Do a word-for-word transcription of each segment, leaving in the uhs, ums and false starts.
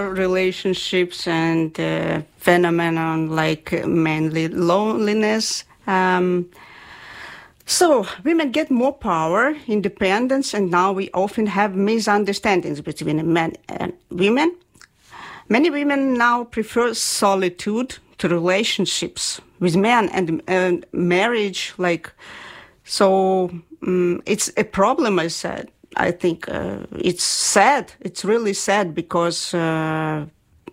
relationships and uh, phenomenon like mainly loneliness. Um, so women get more power, independence, and now we often have misunderstandings between men and women. Many women now prefer solitude to relationships with men and, and marriage. Like, so um, it's a problem, I said. I think uh, it's sad. It's really sad because uh,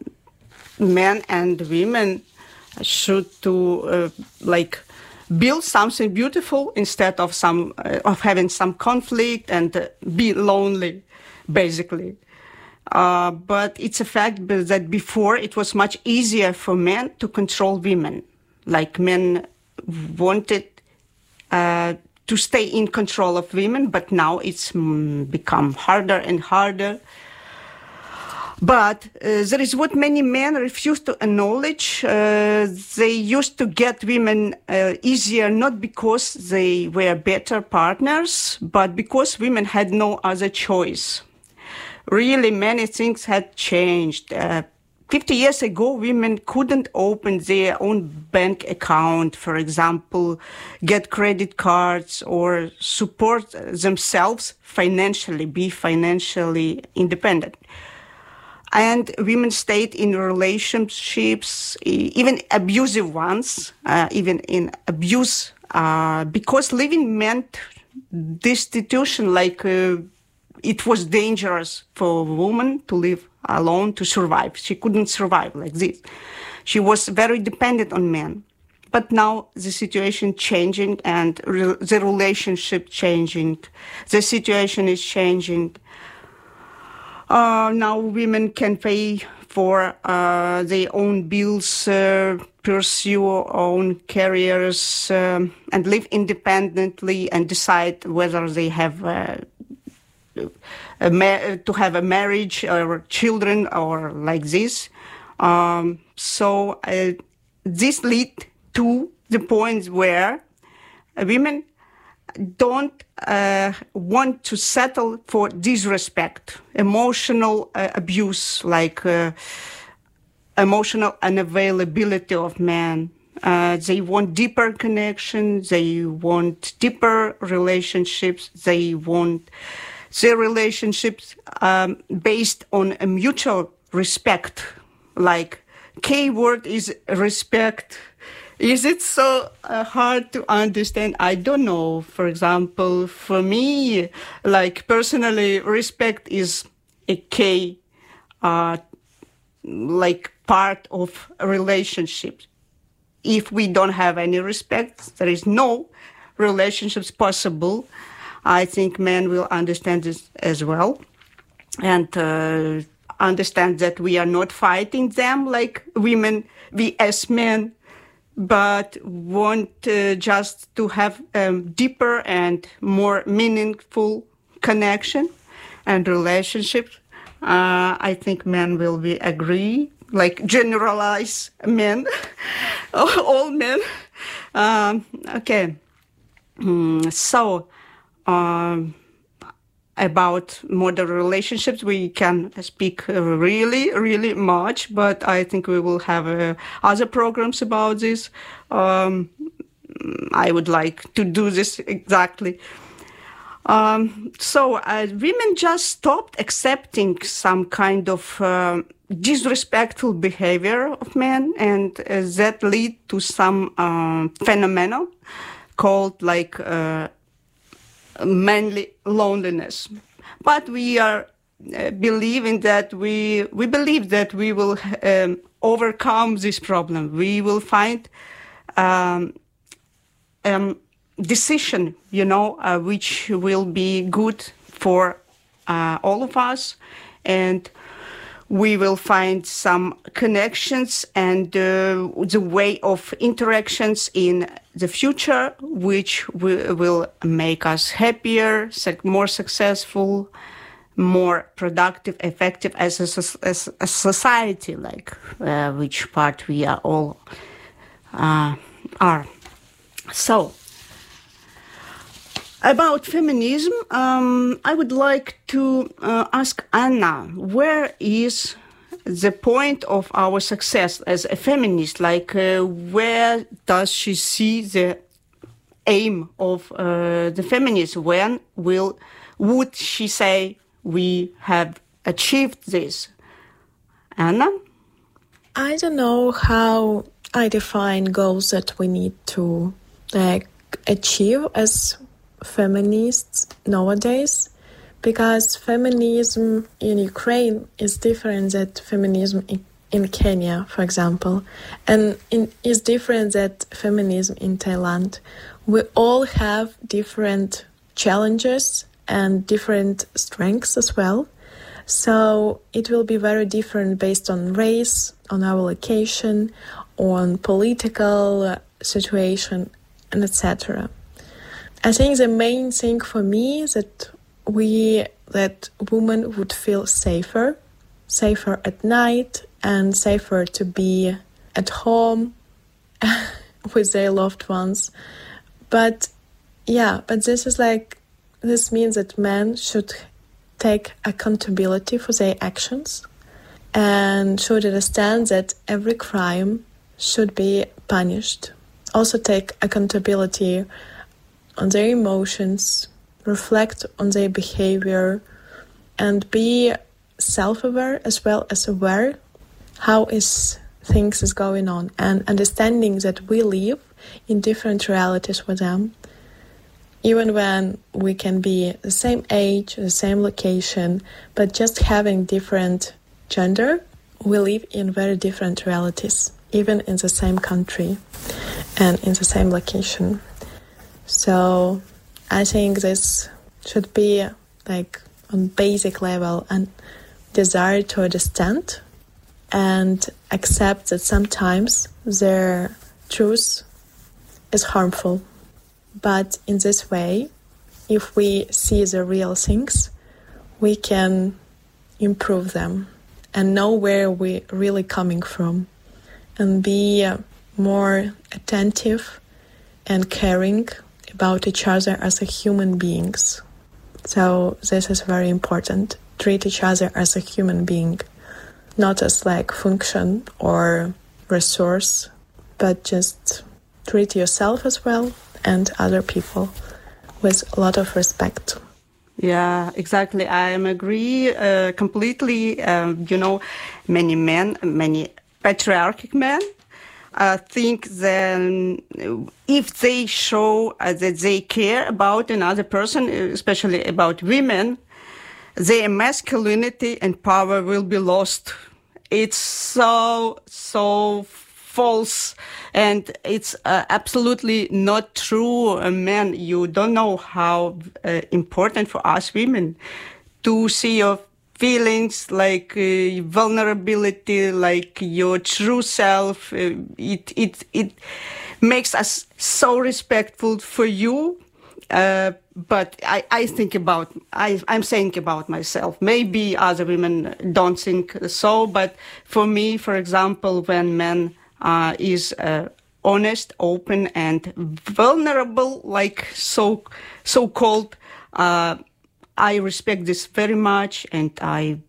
men and women should to uh, like build something beautiful instead of some uh, of having some conflict and uh, be lonely, basically. Uh, but it's a fact that before it was much easier for men to control women. Like men wanted uh, to stay in control of women, but now it's mm, become harder and harder. But uh, there is what many men refuse to acknowledge. Uh, they used to get women uh, easier, not because they were better partners, but because women had no other choice. Really, many things had changed. Uh, fifty years ago, women couldn't open their own bank account, for example, get credit cards or support themselves financially, be financially independent. And women stayed in relationships, even abusive ones, uh, even in abuse, uh, because living meant destitution, like uh, it was dangerous for a woman to live alone, to survive. She couldn't survive like this. She was very dependent on men. But now the situation changing and re- the relationship changing. The situation is changing. Uh, now women can pay for uh, their own bills, uh, pursue own careers, um, and live independently and decide whether they have uh, a ma- to have a marriage or children or like this. Um, so uh, this lead to the point where women don't uh, want to settle for disrespect, emotional uh, abuse, like uh, emotional unavailability of men. Uh, they want deeper connection. They want deeper relationships. They want their relationships um, based on a mutual respect. Like key word is respect. Is it so uh, hard to understand? I don't know. For example, for me, like personally, respect is a key, uh, like part of a relationship. If we don't have any respect, there is no relationships possible. I think men will understand this as well, and uh, understand that we are not fighting them like women, we as men, but want uh, just to have a um, deeper and more meaningful connection and relationships. Uh, I think men will be agree, like generalize men, all men. Um, okay, mm, so um, about modern relationships, we can speak really, really much, but I think we will have uh, other programs about this. Um, I would like to do this exactly. Um, so uh, women just stopped accepting some kind of uh, disrespectful behavior of men, and uh, that lead to some uh, phenomenon called like uh, mainly loneliness. But we are uh, believing that we we believe that we will um, overcome this problem. We will find um, um, decision, you know, uh, which will be good for uh, all of us, and we will find some connections and uh, the way of interactions in the future, which w- will make us happier, more successful, more productive, effective as a, as a society, like uh, which part we are all uh, are. So, about feminism, um, I would like to uh, ask Anna, where is the point of our success as a feminist? Like, uh, where does she see the aim of uh, the feminism? When will would she say we have achieved this? Anna? I don't know how I define goals that we need to like achieve as feminists nowadays, because feminism in Ukraine is different than feminism in, in Kenya, for example, and in, is different than feminism in Thailand. We all have different challenges and different strengths as well. So it will be very different based on race, on our location, on political situation, and et cetera. I think the main thing for me is that we, that women would feel safer, safer at night, and safer to be at home with their loved ones. But yeah, but this is like, this means that men should take accountability for their actions and should understand that every crime should be punished. Also take accountability on their emotions, reflect on their behavior, and be self-aware as well as aware how is things is going on, and understanding that we live in different realities with them. Even when we can be the same age, the same location, but just having different gender, we live in very different realities, even in the same country and in the same location. So I think this should be like on basic level and desire to understand and accept that sometimes their truth is harmful. But in this way, if we see the real things, we can improve them and know where we're really coming from and be more attentive and caring about each other as a human beings. So this is very important. Treat each other as a human being, not as like function or resource, but just treat yourself as well and other people with a lot of respect. Yeah, exactly. I am agree uh, completely. Um, you know, many men, many patriarchal men, uh, think that if they show uh, that they care about another person, especially about women, their masculinity and power will be lost. It's so, so false, and it's uh, absolutely not true. Uh, man, you don't know how uh, important for us women to see your feelings, like uh, vulnerability, like your true self. Uh, it it it makes us so respectful for you. Uh, but I, I think about, I, I'm saying about myself. Maybe other women don't think so, but for me, for example, when men uh, is uh, honest, open, and vulnerable, like so so-called, uh, I respect this very much, and I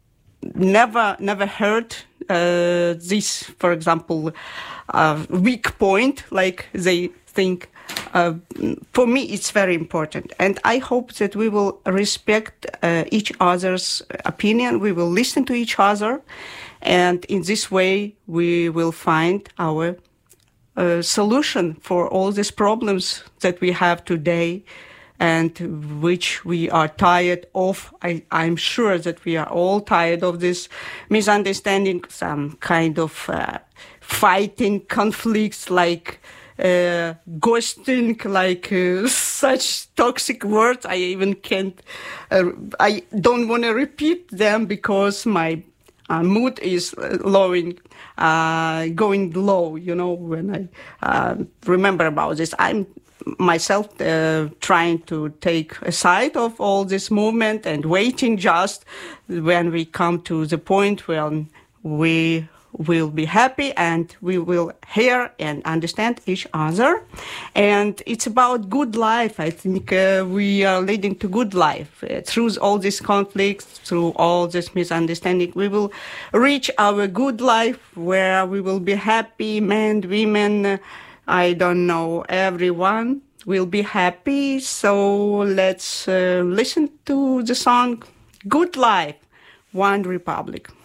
never never heard uh, this, for example, uh, weak point, like they think. Uh, for me, it's very important. And I hope that we will respect uh, each other's opinion. We will listen to each other. And in this way, we will find our uh, solution for all these problems that we have today and which we are tired of. I, I'm sure that we are all tired of this misunderstanding, some kind of uh, fighting conflicts, like Uh, ghosting, like uh, such toxic words. I even can't, uh, I don't want to repeat them because my uh, mood is lowing, uh, going low, you know, when I uh, remember about this. I'm myself uh, trying to take a side of all this movement and waiting just when we come to the point when we will be happy and we will hear and understand each other. And it's about good life. I think uh, we are leading to good life. Uh, through all these conflicts, through all this misunderstanding, we will reach our good life where we will be happy, men, women, uh, I don't know, everyone will be happy. So let's uh, listen to the song Good Life, One Republic.